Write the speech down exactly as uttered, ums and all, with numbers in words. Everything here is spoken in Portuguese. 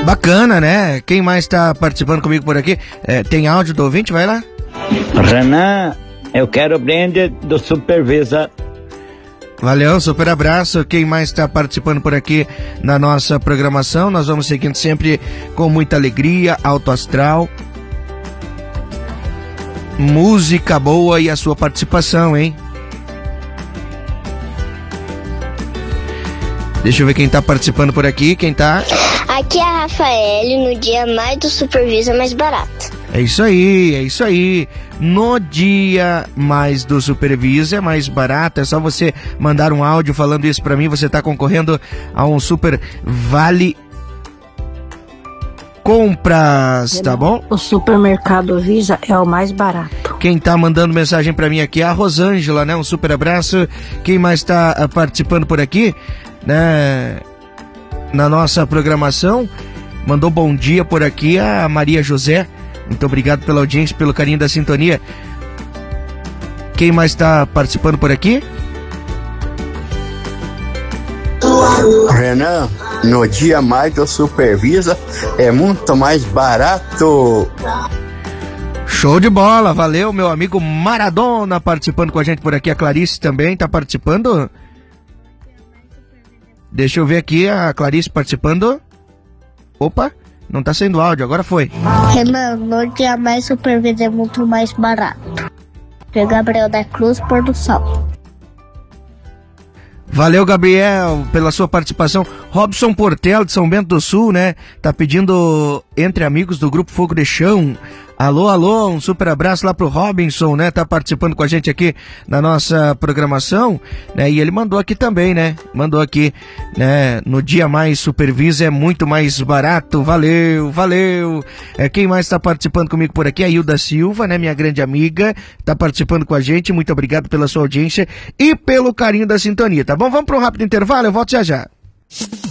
Bacana, né? Quem mais tá participando comigo por aqui? É, tem áudio do ouvinte? Vai lá. Renan, eu quero o brinde do Supervisa. Valeu, super abraço. Quem mais está participando por aqui na nossa programação? Nós vamos seguindo sempre com muita alegria, alto astral, música boa e a sua participação, hein? Deixa eu ver quem tá participando por aqui, quem tá... Aqui é a Rafael, no dia mais do Supervisa mais barato. É isso aí, é isso aí. No dia mais do Supervisa é mais barato, é só você mandar um áudio falando isso pra mim, você tá concorrendo a um super vale compras, tá bom? O supermercado Visa é o mais barato. Quem tá mandando mensagem pra mim aqui é a Rosângela, né? Um super abraço. Quem mais tá uh, participando por aqui, né? Na nossa programação, mandou bom dia por aqui a Maria José. Muito obrigado pela audiência, pelo carinho da sintonia. Quem mais está participando por aqui? Renan, no dia mais do Supervisa é muito mais barato. Show de bola, valeu, meu amigo Maradona participando com a gente por aqui. A Clarice também está participando? Deixa eu ver aqui, a Clarice participando. Opa! Não tá saindo áudio, agora foi. Renan, no dia mais Supervisa é muito mais barato. É Gabriel da Cruz, Pôr do Sol. Valeu, Gabriel, pela sua participação. Robson Portela, de São Bento do Sul, né? Tá pedindo entre amigos do Grupo Fogo de Chão. Alô, alô, um super abraço lá pro Robinson, né? Tá participando com a gente aqui na nossa programação, né? E ele mandou aqui também, né? Mandou aqui, né? No dia mais Supervisa é muito mais barato. Valeu, valeu. É, quem mais tá participando comigo por aqui? A Hilda Silva, né? Minha grande amiga, tá participando com a gente. Muito obrigado pela sua audiência e pelo carinho da sintonia, tá bom? Vamos para um rápido intervalo, eu volto já já.